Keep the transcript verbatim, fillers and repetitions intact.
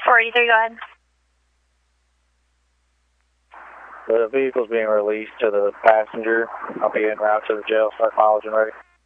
four eighty-three, go ahead. The vehicle's being released to the passenger. I'll be en route to the jail. Start mileage and ready.